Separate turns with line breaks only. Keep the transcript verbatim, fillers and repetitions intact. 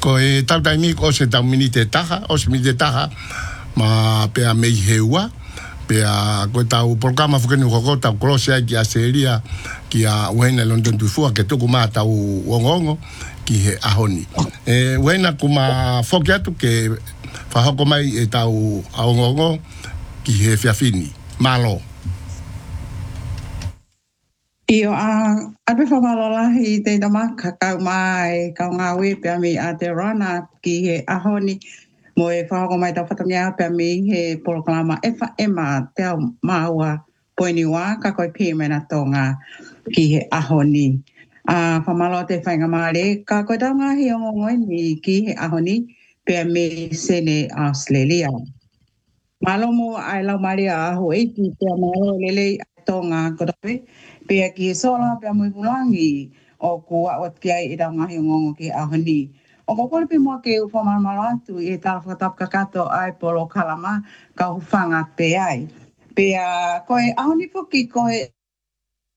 ko e tau taimi ko se tau mini te taha, o se mini te taha, ma pea mei heua, pea ko tau programa whakenu hoko tau kolosea ki a seria, ki a uena London Tufua, ke tuku maa tau ongongo, ki he ahoni. E uena kuma whoki atu ke whahoko mai e tau aongongo, ki he whiawhini, malo.
Io a atu whamalolahi te tamaka kau mai kau ngā we pia mi a te rana ki he ahoni mo e whahako mai tau whatamia pia mi he polokalama e wha ema te au maua poini wā ka koi pia mena tonga ki he ahoni. A whamalo te whainga maare ka koi tau ngā hi ongongoi ni ki he ahoni pia mi sene Australia. Malo mo ai lau maare a aho eiti pia malo lele tonga kotawe. Pea ki e sola pea mui pulangi o kua o kia i rau ngahi ngongo ki ahoni. O kokore pe mua ke ufa maramaro atu i e tala whakatapka kato ai polo kalama ka hufanga pe ai. Pea koe ahoni puki koe